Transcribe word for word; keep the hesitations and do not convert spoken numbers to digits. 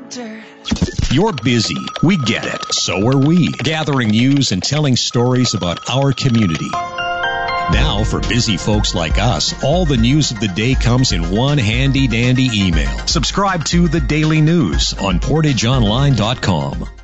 doctor. You're busy. We get it. So are we. Gathering news and telling stories about our community. Now, for busy folks like us, all the news of the day comes in one handy-dandy email. Subscribe to The Daily News on portage online dot com.